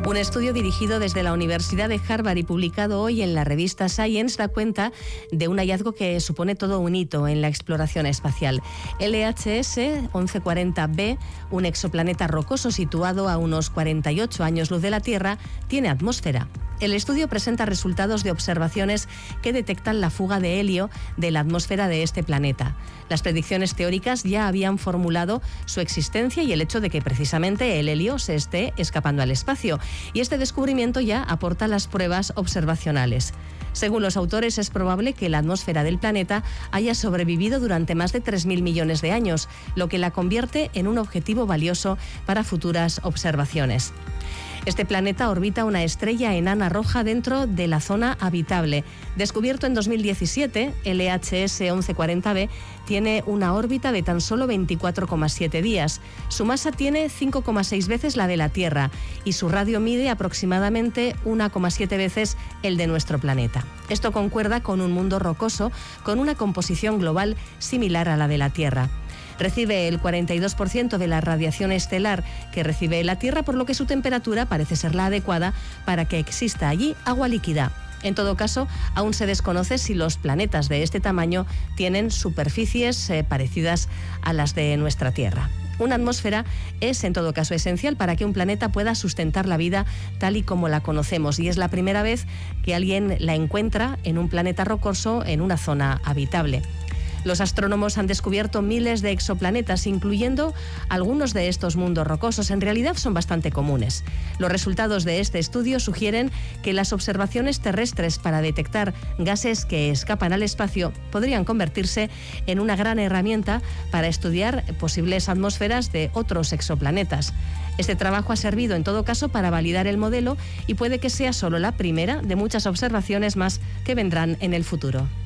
Un estudio dirigido desde la Universidad de Harvard y publicado hoy en la revista Science da cuenta de un hallazgo que supone todo un hito en la exploración espacial. LHS 1140b, un exoplaneta rocoso situado a unos 48 años luz de la Tierra, tiene atmósfera. El estudio presenta resultados de observaciones que detectan la fuga de helio de la atmósfera de este planeta. Las predicciones teóricas ya habían formulado su existencia y el hecho de que precisamente el helio se esté escapando al espacio. Y este descubrimiento ya aporta las pruebas observacionales. Según los autores, es probable que la atmósfera del planeta haya sobrevivido durante más de 3.000 millones de años, lo que la convierte en un objetivo valioso para futuras observaciones. Este planeta orbita una estrella enana roja dentro de la zona habitable. Descubierto en 2017, LHS 1140b tiene una órbita de tan solo 24,7 días. Su masa tiene 5,6 veces la de la Tierra y su radio mide aproximadamente 1,7 veces el de nuestro planeta. Esto concuerda con un mundo rocoso con una composición global similar a la de la Tierra. Recibe el 42% de la radiación estelar que recibe la Tierra, por lo que su temperatura parece ser la adecuada para que exista allí agua líquida. En todo caso, aún se desconoce si los planetas de este tamaño tienen superficies parecidas a las de nuestra Tierra. Una atmósfera es, en todo caso, esencial para que un planeta pueda sustentar la vida tal y como la conocemos, y es la primera vez que alguien la encuentra en un planeta rocoso en una zona habitable. Los astrónomos han descubierto miles de exoplanetas, incluyendo algunos de estos mundos rocosos. En realidad son bastante comunes. Los resultados de este estudio sugieren que las observaciones terrestres para detectar gases que escapan al espacio podrían convertirse en una gran herramienta para estudiar posibles atmósferas de otros exoplanetas. Este trabajo ha servido, en todo caso, para validar el modelo y puede que sea solo la primera de muchas observaciones más que vendrán en el futuro.